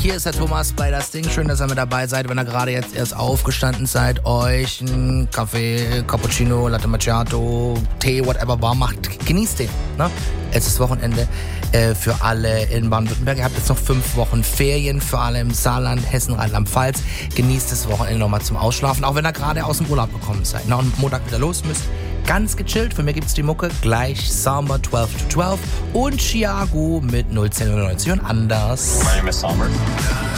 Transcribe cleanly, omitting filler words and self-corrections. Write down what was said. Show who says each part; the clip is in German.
Speaker 1: Hier ist der Thomas bei Das Ding. Schön, dass ihr mit dabei seid. Wenn ihr gerade jetzt erst aufgestanden seid, euch einen Kaffee, Cappuccino, Latte Macchiato, Tee, whatever warm macht, genießt den. Ne? Es ist Wochenende für alle in Baden-Württemberg. Ihr habt jetzt noch 5 Wochen Ferien für alle im Saarland, Hessen, Rheinland-Pfalz. Genießt das Wochenende nochmal zum Ausschlafen, auch wenn ihr gerade aus dem Urlaub gekommen seid. Nach am Montag wieder los müsst. Ganz gechillt. Für mich gibt's die Mucke gleich Samba 12 to 12 und Chiago mit 01090 und anders.
Speaker 2: My name is Summer.